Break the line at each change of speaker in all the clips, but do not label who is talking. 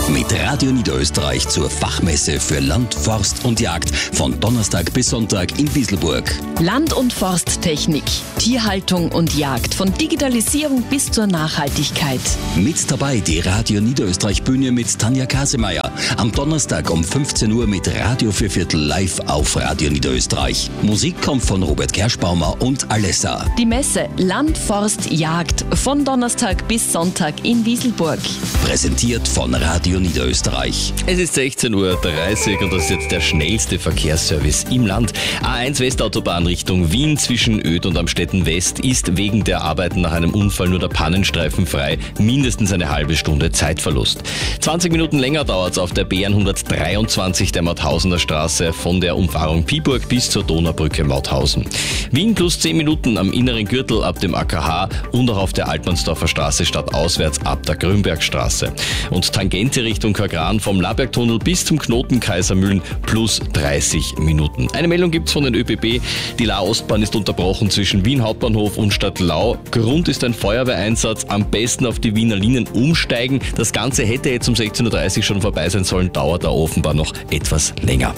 Mit Radio Niederösterreich zur Fachmesse für Land, Forst und Jagd von Donnerstag bis Sonntag in Wieselburg.
Land- und Forsttechnik, Tierhaltung und Jagd, von Digitalisierung bis zur Nachhaltigkeit.
Mit dabei die Radio Niederösterreich Bühne mit Tanja Kasemeyer. Am Donnerstag um 15 Uhr mit Radio für Viertel live auf Radio Niederösterreich. Musik kommt von Robert Kerschbaumer und Alessa.
Die Messe Land, Forst, Jagd von Donnerstag bis Sonntag in Wieselburg.
Präsentiert von Radio Niederösterreich.
Es ist 16:30 Uhr und das ist jetzt der schnellste Verkehrsservice im Land. A1 Westautobahn Richtung Wien zwischen Öd und Amstetten West ist wegen der Arbeiten nach einem Unfall nur der Pannenstreifen frei. Mindestens eine halbe Stunde Zeitverlust. 20 Minuten länger dauert es auf der BN 123 der Mauthausener Straße von der Umfahrung Piburg bis zur Donaubrücke Mauthausen. Wien plus 10 Minuten am inneren Gürtel ab dem AKH und auch auf der Altmannsdorfer Straße stadtauswärts ab der Grünbergstraße. Und Tangente Richtung Kagran vom Labergtunnel bis zum Knoten Kaisermühlen plus 30 Minuten. Eine Meldung gibt's von den ÖBB. Die La-Ostbahn ist unterbrochen zwischen Wien Hauptbahnhof und Stadtlau. Grund ist ein Feuerwehreinsatz. Am besten auf die Wiener Linien umsteigen. Das Ganze hätte jetzt um 16:30 Uhr schon vorbei sein sollen, dauert da offenbar noch etwas länger.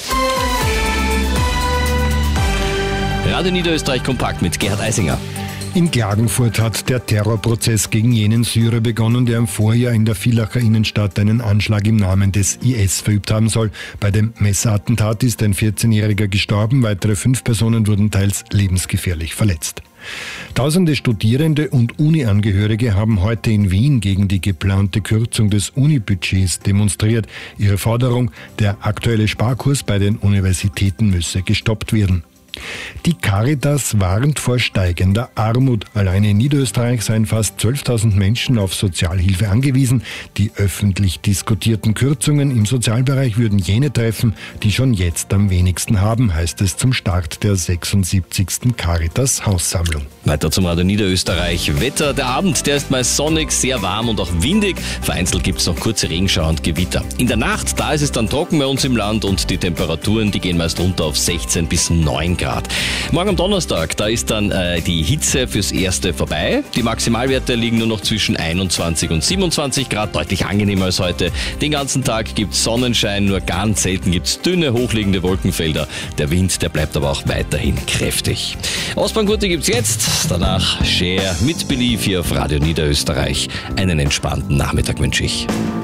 Radio Niederösterreich kompakt mit Gerhard Eisinger.
In Klagenfurt hat der Terrorprozess gegen jenen Syrer begonnen, der im Vorjahr in der Villacher Innenstadt einen Anschlag im Namen des IS verübt haben soll. Bei dem Messerattentat ist ein 14-Jähriger gestorben, weitere 5 Personen wurden teils lebensgefährlich verletzt. Tausende Studierende und Uni-Angehörige haben heute in Wien gegen die geplante Kürzung des Uni-Budgets demonstriert. Ihre Forderung, der aktuelle Sparkurs bei den Universitäten müsse gestoppt werden. Die Caritas warnt vor steigender Armut. Alleine in Niederösterreich seien fast 12.000 Menschen auf Sozialhilfe angewiesen. Die öffentlich diskutierten Kürzungen im Sozialbereich würden jene treffen, die schon jetzt am wenigsten haben, heißt es zum Start der 76. Caritas-Haussammlung.
Weiter zum Radio Niederösterreich. Wetter, der Abend, der ist meist sonnig, sehr warm und auch windig. Vereinzelt gibt es noch kurze Regenschauer und Gewitter. In der Nacht, da ist es dann trocken bei uns im Land und die Temperaturen, die gehen meist runter auf 16 bis 9 Grad. Morgen am Donnerstag, da ist dann die Hitze fürs Erste vorbei. Die Maximalwerte liegen nur noch zwischen 21 und 27 Grad, deutlich angenehmer als heute. Den ganzen Tag gibt es Sonnenschein, nur ganz selten gibt es dünne, hochliegende Wolkenfelder. Der Wind, der bleibt aber auch weiterhin kräftig. Ostbahn-Gurte gibt's jetzt, danach Cher mit Believe hier auf Radio Niederösterreich. Einen entspannten Nachmittag wünsche ich.